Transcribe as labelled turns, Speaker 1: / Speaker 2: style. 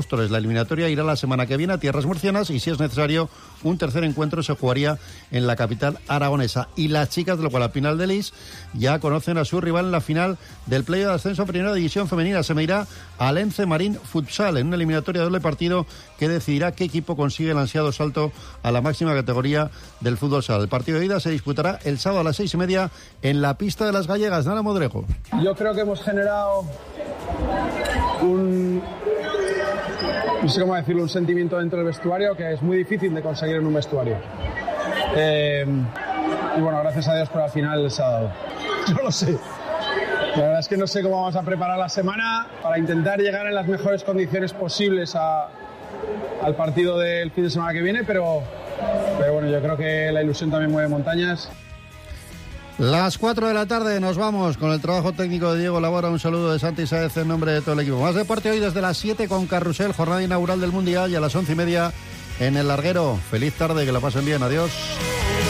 Speaker 1: La eliminatoria irá la semana que viene a tierras murcianas y, si es necesario, un tercer encuentro se jugaría en la capital aragonesa. Y las chicas del Guadalpinal de Lis ya conocen a su rival en la final del playoff de ascenso a Primera División Femenina. Se medirá al Ence Marín Futsal en una eliminatoria de doble partido que decidirá qué equipo consigue el ansiado salto a la máxima categoría del fútbol sala. El partido de ida se disputará el sábado a las 6:30 en la pista de las Gallegas. Nara Modrejo.
Speaker 2: Yo creo que hemos generado no sé cómo decirlo, un sentimiento dentro del vestuario que es muy difícil de conseguir en un vestuario. Y bueno, gracias a Dios, pero al final se ha dado. No lo sé. La verdad es que no sé cómo vamos a preparar la semana para intentar llegar en las mejores condiciones posibles al partido del fin de semana que viene, pero bueno, yo creo que la ilusión también mueve montañas.
Speaker 1: Las 4 de la tarde nos vamos con el trabajo técnico de Diego Labora. Un saludo de Santi Sáez en nombre de todo el equipo. Más deporte hoy desde las 7 con Carrusel, jornada inaugural del Mundial, y a las 11:30 en el Larguero. Feliz tarde, que la pasen bien. Adiós.